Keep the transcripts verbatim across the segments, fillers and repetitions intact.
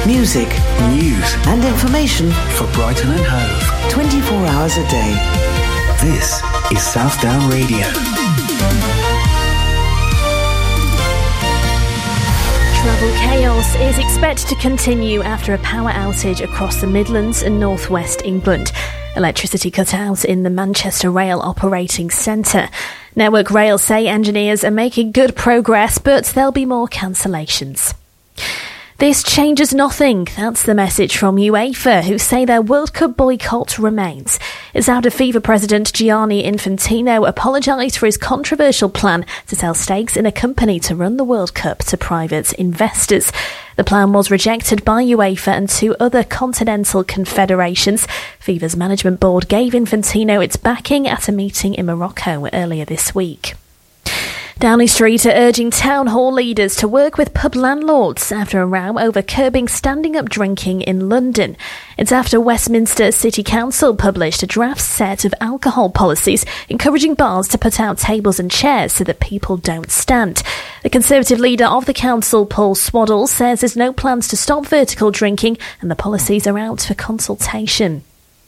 Music, news and information for Brighton and Hove. twenty-four hours a day. This is Southdown Radio. Travel chaos is expected to continue after a power outage across the Midlands and North West England. Electricity cut out in the Manchester Rail Operating Centre. Network Rail say engineers are making good progress, but there'll be more cancellations. This changes nothing. That's the message from UEFA, who say their World Cup boycott remains. It's after FIFA President Gianni Infantino apologised for his controversial plan to sell stakes in a company to run the World Cup to private investors. The plan was rejected by UEFA and two other continental confederations. FIFA's management board gave Infantino its backing at a meeting in Morocco earlier this week. Downing Street are urging town hall leaders to work with pub landlords after a row over curbing standing-up drinking in London. It's after Westminster City Council published a draft set of alcohol policies encouraging bars to put out tables and chairs so that people don't stand. The Conservative leader of the council, Paul Swaddle, says there's no plans to stop vertical drinking and the policies are out for consultation.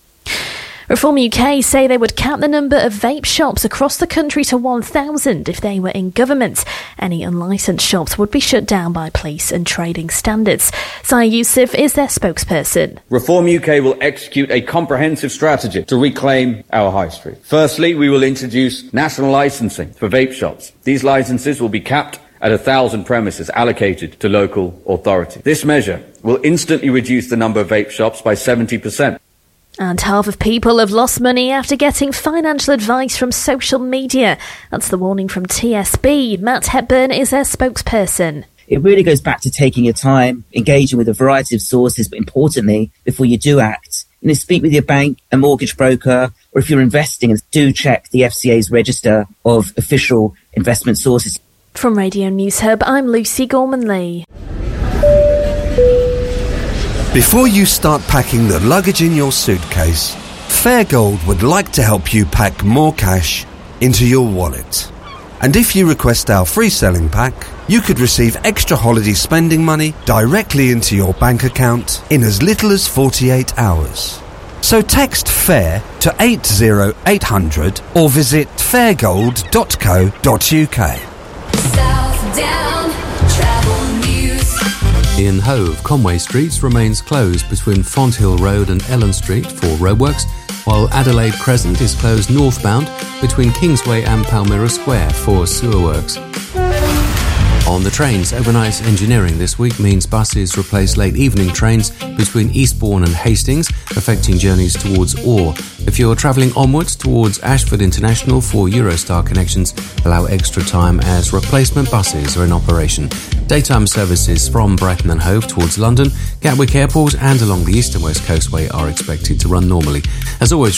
Reform U K say they would cap the number of vape shops across the country to one thousand if they were in government. Any unlicensed shops would be shut down by police and trading standards. Syed Yousaf is their spokesperson. Reform U K will execute a comprehensive strategy to reclaim our high street. Firstly, we will introduce national licensing for vape shops. These licences will be capped at a thousand premises allocated to local authorities. This measure will instantly reduce the number of vape shops by seventy percent. And half of people have lost money after getting financial advice from social media. That's the warning from T S B. Matt Hepburn is their spokesperson. It really goes back to taking your time, engaging with a variety of sources, but importantly, before you do act, you know, speak with your bank, a mortgage broker, or if you're investing, do check the F C A's register of official investment sources. From Radio News Hub, I'm Lucy Gorman-Lee. Before you start packing the luggage in your suitcase, Fairgold would like to help you pack more cash into your wallet. And if you request our free selling pack, you could receive extra holiday spending money directly into your bank account in as little as forty-eight hours. So text FAIR to eight zero eight hundred or visit fairgold dot co dot uk. Southdown Travel News. In Hove, Conway Street remains closed between Fonthill Road and Ellen Street for roadworks, while Adelaide Crescent is closed northbound between Kingsway and Palmyra Square for sewer works. On the trains, overnight engineering this week means buses replace late evening trains between Eastbourne and Hastings, affecting journeys towards Orr. If you're travelling onwards towards Ashford International for Eurostar connections, allow extra time as replacement buses are in operation. Daytime services from Brighton and Hove towards London, Gatwick Airport and along the East and West Coastway are expected to run normally. As always,